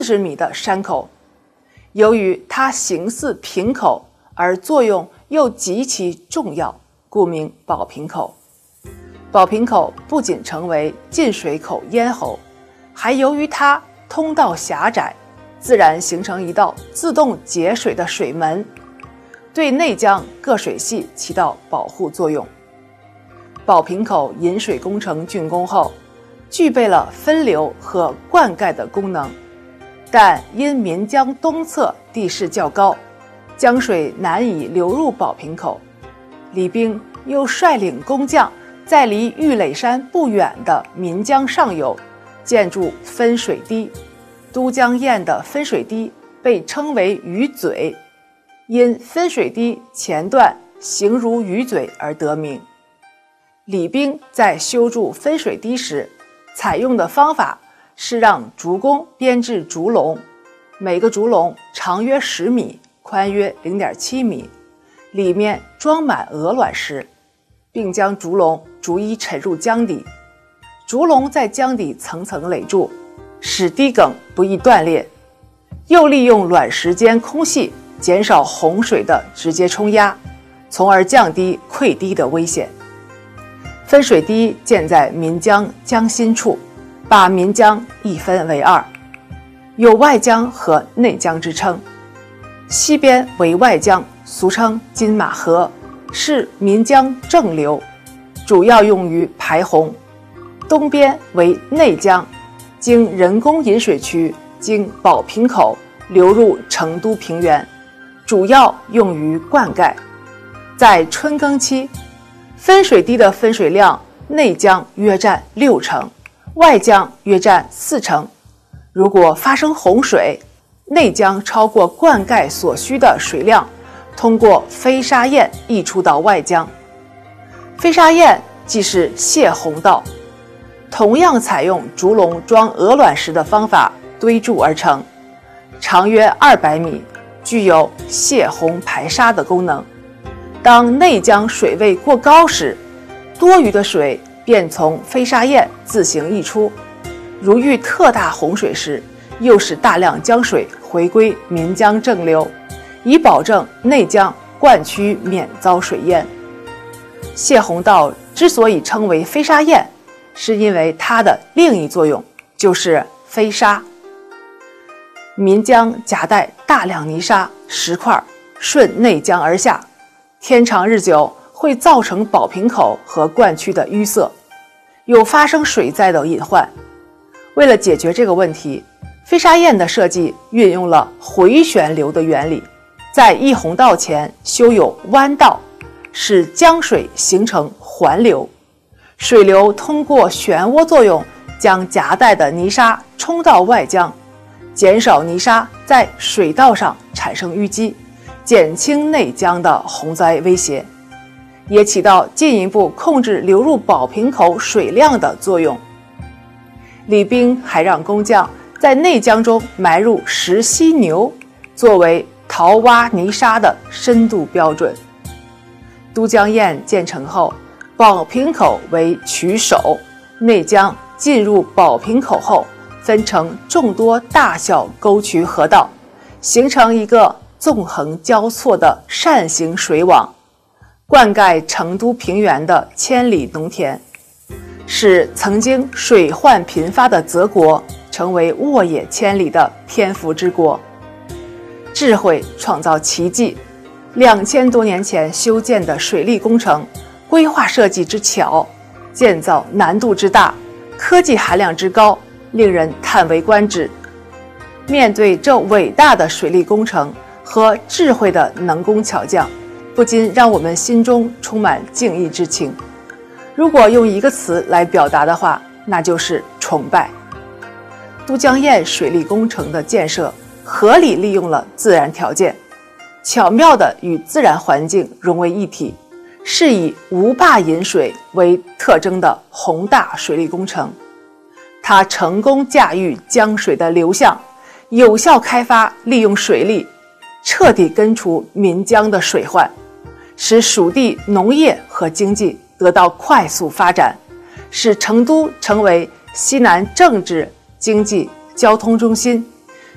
40米的山口。由于它形似瓶口，而作用又极其重要，故名宝瓶口。宝瓶口不仅成为进水口咽喉，还由于它通道狭窄，自然形成一道自动节水的水门，对内江各水系起到保护作用。宝瓶口引水工程竣工后，具备了分流和灌溉的功能，但因岷江东侧地势较高，江水难以流入宝瓶口。李冰又率领工匠在离玉垒山不远的岷江上游建筑分水堤，都江堰的分水堤被称为鱼嘴，因分水堤前段形如鱼嘴而得名。李冰在修筑分水堤时，采用的方法是让竹工编制竹笼，每个竹笼长约10米，宽约0.7米，里面装满鹅卵石，并将竹笼逐一沉入江底。竹笼在江底层层垒筑，使堤埂不易断裂，又利用卵石间空隙减少洪水的直接冲压，从而降低溃堤的危险。分水堤建在岷江江心处，把岷江一分为二，有外江和内江之称。西边为外江，俗称金马河，是岷江正流，主要用于排洪。东边为内江，经人工引水渠经宝瓶口流入成都平原，主要用于灌溉。在春耕期，分水堤的分水量内江约占60%，外江约占40%。如果发生洪水，内江超过灌溉所需的水量，通过飞沙堰溢出到外江。飞沙堰即是泄洪道，同样采用竹笼装鹅卵石的方法堆筑而成，长约200米，具有泄洪排沙的功能。当内江水位过高时，多余的水便从飞沙堰自行溢出，如遇特大洪水时，又使大量江水回归岷江正流，以保证内江灌区免遭水淹。泄洪道之所以称为飞沙堰，是因为它的另一作用就是飞沙。岷江夹带大量泥沙石块，顺内江而下，天长日久会造成宝瓶口和灌区的淤塞，有发生水灾的隐患。为了解决这个问题，飞沙堰的设计运用了回旋流的原理，在溢洪道前修有弯道，使江水形成环流，水流通过漩涡作用将夹带的泥沙冲到外江，减少泥沙在水道上产生淤积，减轻内江的洪灾威胁，也起到进一步控制流入宝瓶口水量的作用。李冰还让工匠在内江中埋入石犀牛，作为淘挖泥沙的深度标准。都江堰建成后，宝瓶口为渠首，内江进入宝瓶口后，分成众多大小沟渠河道，形成一个纵横交错的扇形水网，灌溉成都平原的千里农田，使曾经水患频发的泽国成为沃野千里的天福之国。智慧创造奇迹，2000多年前修建的水利工程，规划设计之巧，建造难度之大，科技含量之高，令人叹为观止。面对这伟大的水利工程和智慧的能工巧匠，不禁让我们心中充满敬意之情。如果用一个词来表达的话，那就是崇拜。都江堰水利工程的建设合理利用了自然条件，巧妙地与自然环境融为一体，是以无坝引水为特征的宏大水利工程。它成功驾驭江水的流向，有效开发利用水利，彻底根除岷江的水患，使属地农业和经济得到快速发展，使成都成为西南政治、经济、交通中心，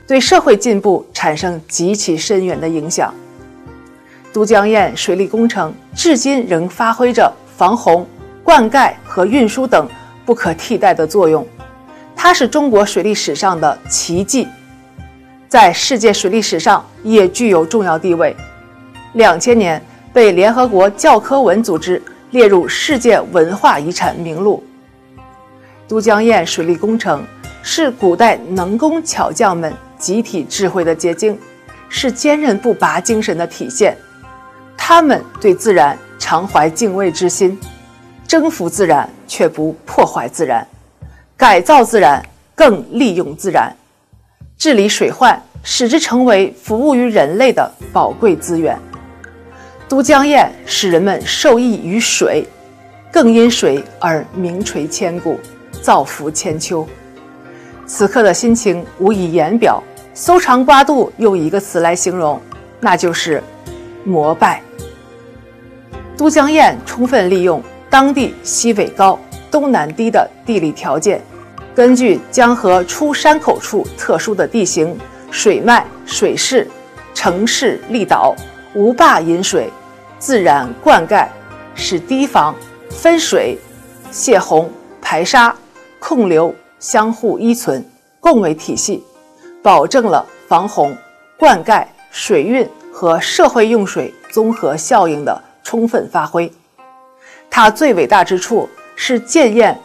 对社会进步产生极其深远的影响。都江堰水利工程至今仍发挥着防洪、灌溉和运输等不可替代的作用，它是中国水利史上的奇迹，在世界水利史上也具有重要地位。2000年被联合国教科文组织列入世界文化遗产名录。都江堰水利工程是古代能工巧匠们集体智慧的结晶，是坚韧不拔精神的体现。他们对自然常怀敬畏之心，征服自然却不破坏自然，改造自然更利用自然，治理水患，使之成为服务于人类的宝贵资源。都江堰使人们受益于水，更因水而名垂千古，造福千秋。此刻的心情无以言表，搜肠刮肚用一个词来形容，那就是膜拜。都江堰充分利用当地西北高、东南低的地理条件，根据江河出山口处特殊的地形、水脉、水势、城市立岛、无坝引水，自然灌溉，使堤防、分水、泄洪、排沙、控流相互依存，共为体系，保证了防洪、灌溉、水运和社会用水综合效应的充分发挥。它最伟大之处是建堰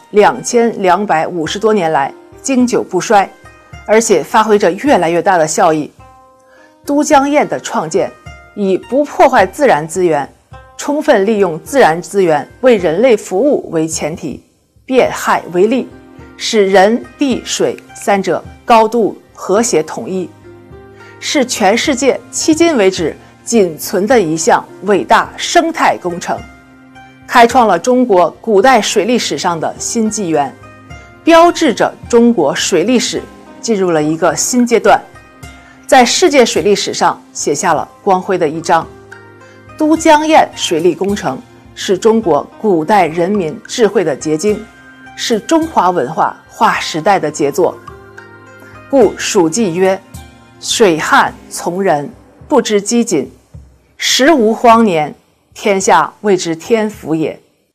2250多年来经久不衰，而且发挥着越来越大的效益。都江堰的创建以不破坏自然资源、充分利用自然资源为人类服务为前提，变害为利，使人、地、水三者高度和谐统一，是全世界迄今为止仅存的一项伟大生态工程，开创了中国古代水利史上的新纪元，标志着中国水利史进入了一个新阶段，在世界水利史上写下了光辉的一章。都江堰水利工程是中国古代人民智慧的结晶，是中华文化划时代的杰作。故蜀记曰：水旱从人，不知饥馑，时无荒年，天下谓之天福也。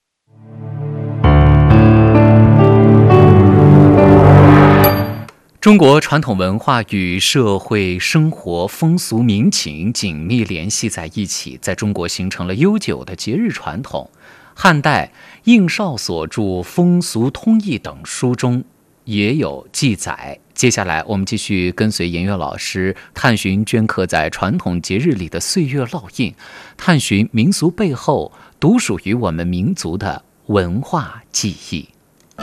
中国传统文化与社会生活风俗民情紧密联系在一起，在中国形成了悠久的节日传统。汉代应绍所著《风俗通义》等书中也有记载。接下来我们继续跟随颜悦老师探寻镌刻在传统节日里的岁月烙印，探寻民俗背后独属于我们民族的文化记忆。